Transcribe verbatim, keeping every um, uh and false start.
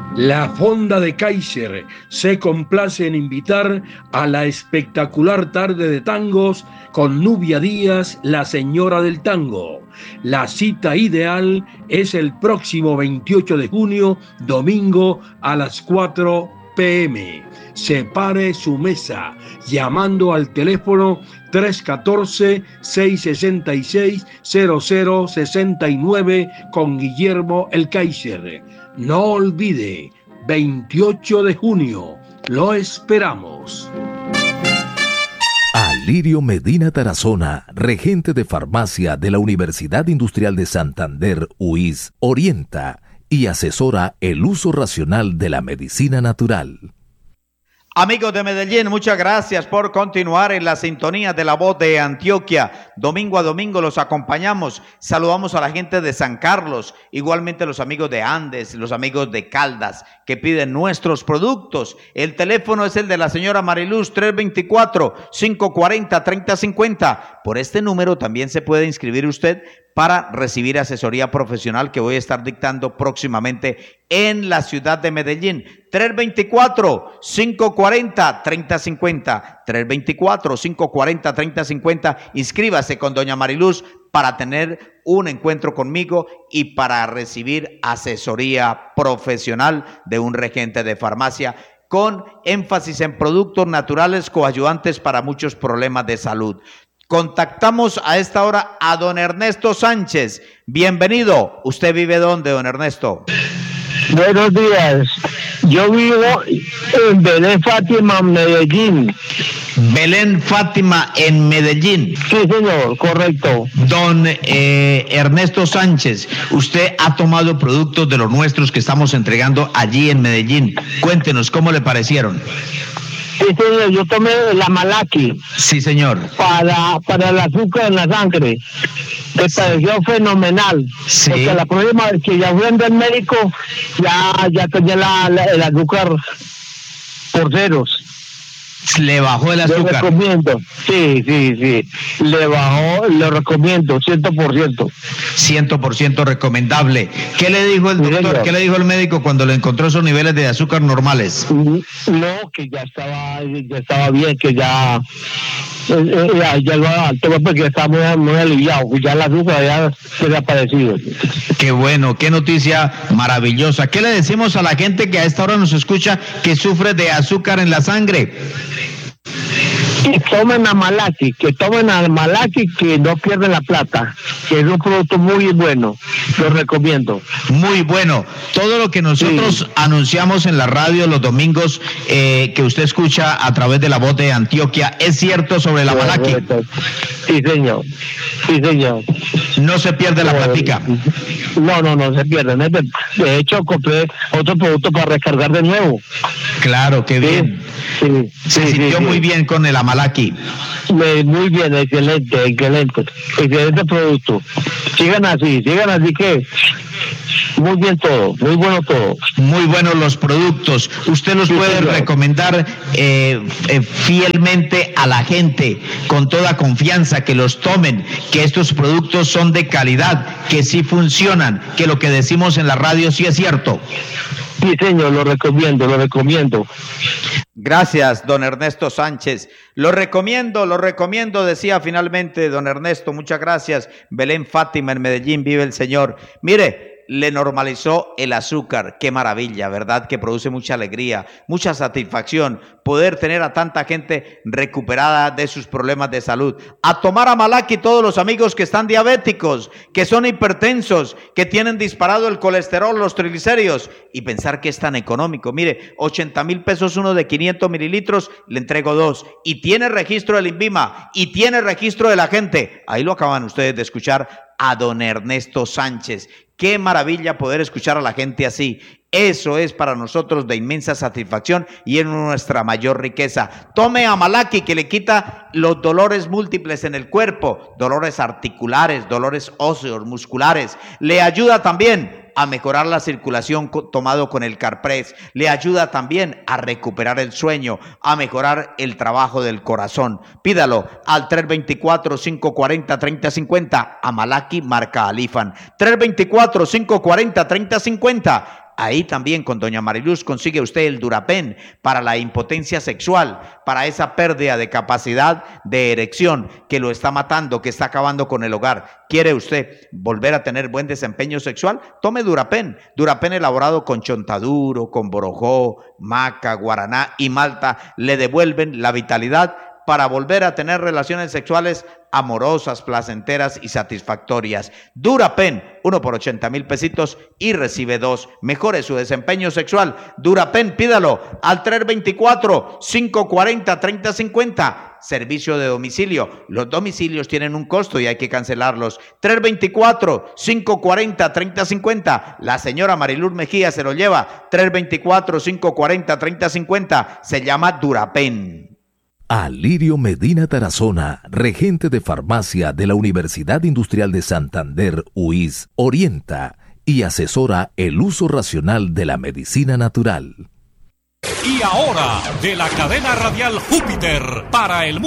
La Fonda de Kaiser se complace en invitar a la espectacular tarde de tangos con Nubia Díaz, la señora del tango. La cita ideal es el próximo veintiocho de junio, domingo a las cuatro p m Separe su mesa llamando al teléfono tres uno cuatro, seis seis seis, cero cero seis nueve con Guillermo el Kaiser. No olvide, veintiocho de junio, lo esperamos. Alirio Medina Tarazona, regente de farmacia de la Universidad Industrial de Santander, U I S, orienta y asesora el uso racional de la medicina natural. Amigos de Medellín, muchas gracias por continuar en la sintonía de La Voz de Antioquia. Domingo a domingo los acompañamos. Saludamos a la gente de San Carlos, igualmente los amigos de Andes, los amigos de Caldas que piden nuestros productos. El teléfono es el de la señora Mariluz, tres dos cuatro, cinco cuatro cero, tres cero cinco cero. Por este número también se puede inscribir usted para recibir asesoría profesional que voy a estar dictando próximamente en la ciudad de Medellín. tres dos cuatro, cinco cuatro cero, tres cero cinco cero, tres dos cuatro, cinco cuatro cero, tres cero cinco cero. Inscríbase con doña Mariluz para tener un encuentro conmigo y para recibir asesoría profesional de un regente de farmacia con énfasis en productos naturales coayudantes para muchos problemas de salud. Contactamos a esta hora a don Ernesto Sánchez. Bienvenido. ¿Usted vive dónde, don Ernesto? Buenos días. Yo vivo en Belén Fátima, Medellín. Belén Fátima, en Medellín. Sí, señor, correcto. Don eh, Ernesto Sánchez, usted ha tomado productos de los nuestros que estamos entregando allí en Medellín. Cuéntenos, ¿cómo le parecieron? Sí, señor, yo tomé la Malaki. Sí, señor. Para, para el azúcar en la sangre. Me pareció fenomenal. Sí. Porque la próxima vez que ya fui al médico, ya, ya tenía la, la, el azúcar por ceros. Le bajó el azúcar. Le recomiendo, sí, sí, sí. Le bajó, le recomiendo, cien por ciento. cien por ciento recomendable. ¿Qué le dijo el doctor? Sí, ¿qué le dijo el médico cuando le encontró esos niveles de azúcar normales? No, que ya estaba, ya estaba bien, que ya, eh, ya, ya lo alto, porque estaba muy, muy aliviado, que ya el azúcar ya se había aparecido. Qué bueno, qué noticia maravillosa. ¿Qué le decimos a la gente que a esta hora nos escucha que sufre de azúcar en la sangre? Que tomen a Malaki, que tomen a Malaki, que no pierden la plata, que es un producto muy bueno, lo recomiendo. Muy bueno. Todo lo que nosotros sí. anunciamos en la radio los domingos, eh, que usted escucha a través de La Voz de Antioquia, ¿es cierto sobre la Malaki? Sí, señor. Sí, señor. No se pierde la platica. No, no, no se pierde. De hecho, compré otro producto para recargar de nuevo. Claro, qué bien. Sí, sí, se sí, sintió sí, muy sí. bien con el Amalaki. Muy bien, excelente, excelente. Excelente producto. Sigan así, sigan así que muy bien todo, muy bueno todo. Muy buenos los productos. Usted los sí, puede señor. recomendar eh, eh, fielmente a la gente, con toda confianza, que los tomen, que estos productos son de calidad, que sí funcionan, que lo que decimos en la radio sí es cierto. Sí, señor, lo recomiendo, lo recomiendo. Gracias, don Ernesto Sánchez. Lo recomiendo, lo recomiendo, decía finalmente don Ernesto. Muchas gracias. Belén Fátima, en Medellín, vive el señor. Mire, le normalizó el azúcar. Qué maravilla, ¿verdad? Que produce mucha alegría, mucha satisfacción poder tener a tanta gente recuperada de sus problemas de salud. A tomar Amalaki todos los amigos que están diabéticos, que son hipertensos, que tienen disparado el colesterol, los triglicéridos, y pensar que es tan económico. Mire, ochenta mil pesos uno de quinientos mililitros, le entrego dos, y tiene registro del INVIMA, y tiene registro de la gente. Ahí lo acaban ustedes de escuchar a don Ernesto Sánchez. Qué maravilla poder escuchar a la gente así. Eso es para nosotros de inmensa satisfacción y es nuestra mayor riqueza. Tome Amalaki, que le quita los dolores múltiples en el cuerpo, dolores articulares, dolores óseos, musculares. Le ayuda también a mejorar la circulación tomado con el Carpress. Le ayuda también a recuperar el sueño, a mejorar el trabajo del corazón. Pídalo al tres dos cuatro, cinco cuatro cero, tres cero cinco cero, Amalaki marca Alifan. tres dos cuatro, cinco cuatro cero, tres cero cinco cero, Ahí también con doña Mariluz consigue usted el Durapen para la impotencia sexual, para esa pérdida de capacidad de erección que lo está matando, que está acabando con el hogar. ¿Quiere usted volver a tener buen desempeño sexual? Tome Durapen. Durapen elaborado con chontaduro, con borojó, maca, guaraná y malta le devuelven la vitalidad para volver a tener relaciones sexuales amorosas, placenteras y satisfactorias. Durapen, uno por ochenta mil pesitos y recibe dos. Mejore su desempeño sexual. Durapen, pídalo al tres dos cuatro, cinco cuatro cero, tres cero cinco cero. Servicio de domicilio. Los domicilios tienen un costo y hay que cancelarlos. tres dos cuatro, cinco cuatro cero, tres cero cinco cero. La señora Mariluz Mejía se lo lleva. tres dos cuatro, cinco cuatro cero, tres cero cinco cero. Se llama Durapen. Alirio Medina Tarazona, regente de farmacia de la Universidad Industrial de Santander, U I S, orienta y asesora el uso racional de la medicina natural. Y ahora, de la cadena radial Júpiter para el mundo.